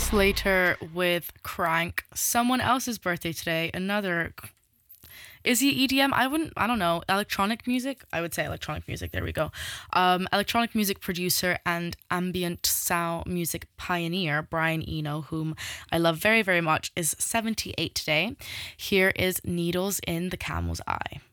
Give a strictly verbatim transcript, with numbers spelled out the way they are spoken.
Slater with Crank. Someone else's birthday today. Another. Is he E D M? I wouldn't. I don't know. Electronic music. I would say electronic music. There we go. Um, electronic music producer and ambient sound music pioneer Brian Eno, whom I love very very much, is seventy-eight today. Here is Needles in the Camel's Eye.